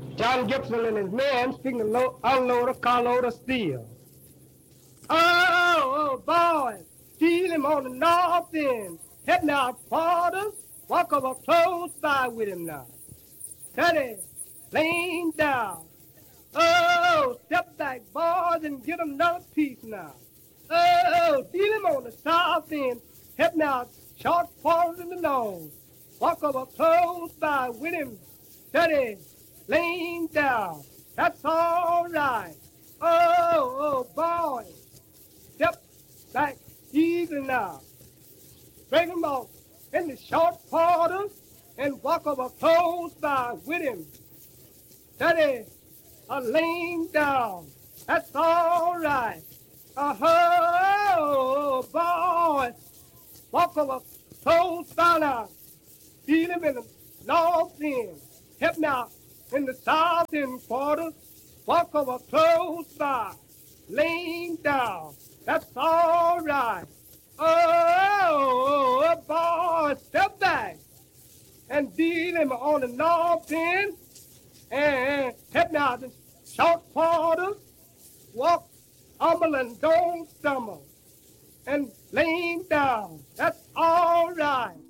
John Gibson and his men speaking to unload a carload of steel. Oh, boy, steal him on the north end. Heading out quarters, walk over close by with him now. Steady, laying down. Oh, step back, boys, and get another piece now. Oh, steal him on the south end. Heading out short quarters in the nose. Walk over close by with him. Steady, laying down. That's all right. Oh, boy. Step back easy now. Bring him off in the short quarters and walk over close by with him. Steady, laying down. That's all right. Oh, boy. Walk over close by now. Feel him in the north end. Help now in the south end quarters. Walk over close by. Laying down. That's all right. Oh, boy, step back and deal him on the north end and help now the short quarters. Walk humble and don't stumble and laying down. That's all right.